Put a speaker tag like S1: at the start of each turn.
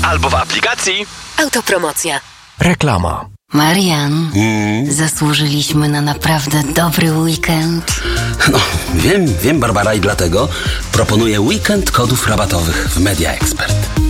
S1: albo w aplikacji
S2: Autopromocja.
S3: Reklama.
S4: Marian, zasłużyliśmy na naprawdę dobry weekend.
S5: No, wiem, Barbara, i dlatego proponuję weekend kodów rabatowych w Media Expert.